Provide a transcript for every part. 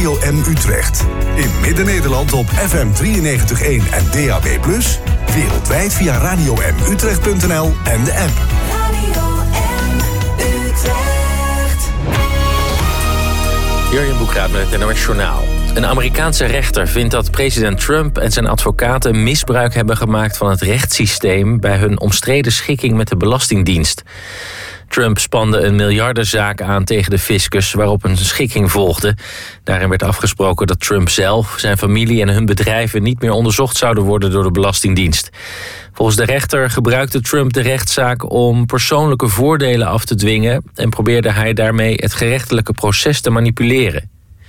Radio M Utrecht. In Midden-Nederland op FM 93.1 en DAB+. Wereldwijd via radiomutrecht.nl en de app. Radio M Utrecht. Jurjen Boekraat met het NOS Journaal. Een Amerikaanse rechter vindt dat president Trump en zijn advocaten misbruik hebben gemaakt van het rechtssysteem bij hun omstreden schikking met de Belastingdienst. Trump spande een miljardenzaak aan tegen de fiscus waarop een schikking volgde. Daarin werd afgesproken dat Trump zelf, zijn familie en hun bedrijven niet meer onderzocht zouden worden door de Belastingdienst. Volgens de rechter gebruikte Trump de rechtszaak om persoonlijke voordelen af te dwingen en probeerde hij daarmee het gerechtelijke proces te manipuleren.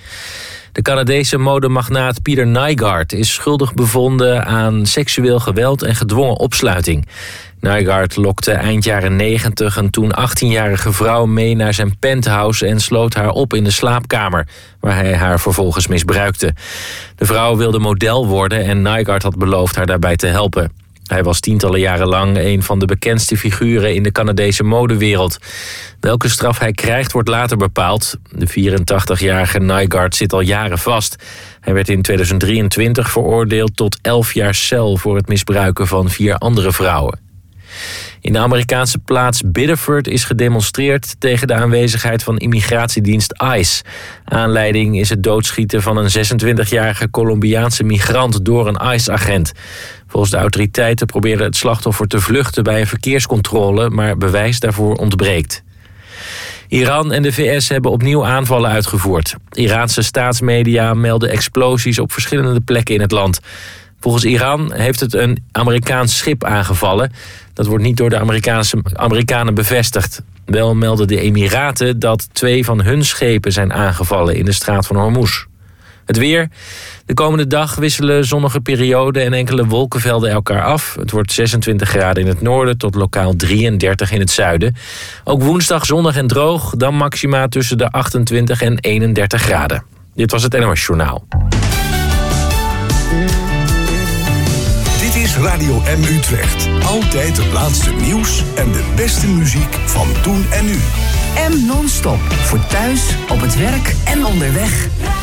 De Canadese modemagnaat Peter Nygard is schuldig bevonden aan seksueel geweld en gedwongen opsluiting. Nygard lokte eind jaren 90 een toen 18-jarige vrouw mee naar zijn penthouse en sloot haar op in de slaapkamer, waar hij haar vervolgens misbruikte. De vrouw wilde model worden en Nygard had beloofd haar daarbij te helpen. Hij was tientallen jaren lang een van de bekendste figuren in de Canadese modewereld. Welke straf hij krijgt wordt later bepaald. De 84-jarige Nygard zit al jaren vast. Hij werd in 2023 veroordeeld tot 11 jaar cel voor het misbruiken van 4 andere vrouwen. In de Amerikaanse plaats Biddeford is gedemonstreerd tegen de aanwezigheid van immigratiedienst ICE. Aanleiding is het doodschieten van een 26-jarige Colombiaanse migrant door een ICE-agent. Volgens de autoriteiten probeerde het slachtoffer te vluchten bij een verkeerscontrole, maar bewijs daarvoor ontbreekt. Iran en de VS hebben opnieuw aanvallen uitgevoerd. Iraanse staatsmedia melden explosies op verschillende plekken in het land. Volgens Iran heeft het een Amerikaans schip aangevallen. Dat wordt niet door de Amerikanen bevestigd. Wel melden de Emiraten dat 2 van hun schepen zijn aangevallen in de straat van Hormuz. Het weer. De komende dag wisselen zonnige perioden en enkele wolkenvelden elkaar af. Het wordt 26 graden in het noorden tot lokaal 33 in het zuiden. Ook woensdag zonnig en droog, dan maxima tussen de 28 en 31 graden. Dit was het NOS Journaal. Dit is Radio M Utrecht. Altijd het laatste nieuws en de beste muziek van toen en nu. M non-stop. Voor thuis, op het werk en onderweg.